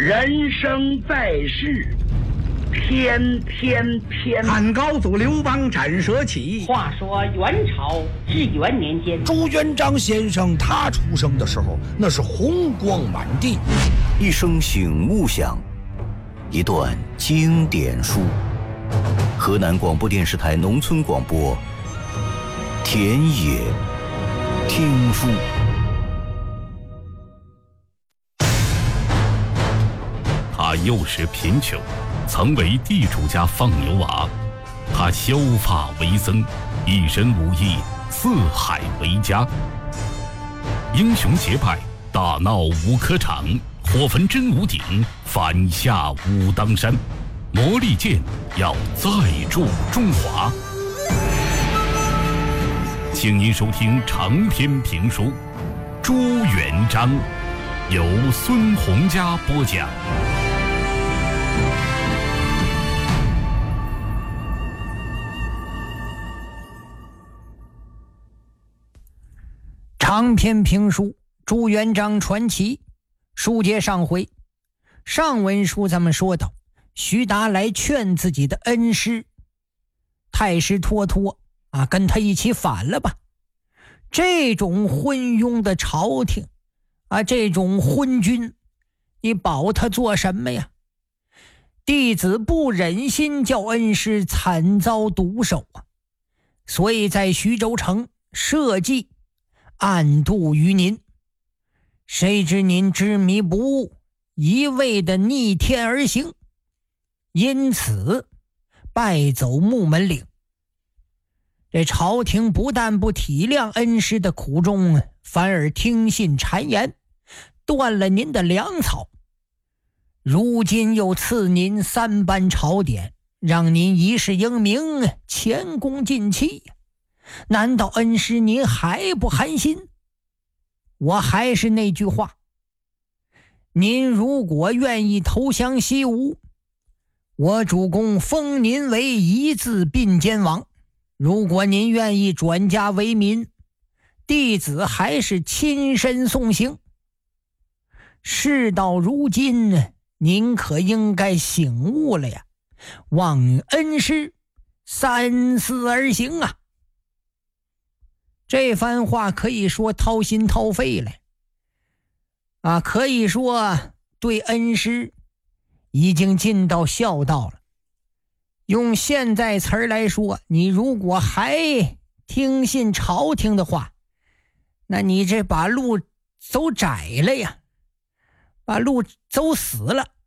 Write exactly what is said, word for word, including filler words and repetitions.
人生在世，偏偏偏。 汉高祖刘邦斩蛇起。 话说元朝至元年间， 朱元璋先生他出生的时候，那是红光满地。 一声醒悟响，一段经典书。河南广播电视台农村广播，田野听书。 他幼时贫穷，曾为地主家放牛娃。他削发为僧，一身武艺，四海为家。英雄结拜，大闹五科场，火焚真武鼎，反下武当山。魔力剑要再铸中华。请您收听长篇评书《朱元璋》，由孙洪佳播讲。 长篇评书《朱元璋传奇》，书接上回，上文书咱们说到，徐达来劝自己的恩师太师脱脱啊，跟他一起反了吧。这种昏庸的朝廷啊，这种昏君，你保他做什么呀？弟子不忍心叫恩师惨遭毒手啊，所以在徐州城设计暗度于您。谁知您执迷不悟，一味的逆天而行，因此败走木门岭。这朝廷不但不体谅恩师的苦衷，反而听信谗言，断了您的粮草。如今又赐您三班朝典，让您一世英名，前功尽弃。难道恩师您还不寒心？我还是那句话，您如果愿意投降西吴，我主公封您为一字并肩王；如果您愿意转家为民，弟子还是亲身送行。事到如今，您可应该醒悟了呀，望恩师三思而行啊。这番话可以说掏心掏肺了啊，可以说对恩师已经尽到孝道了。用现在词儿来说，你如果还听信朝廷的话，那你这把路走窄了呀，把路走死了。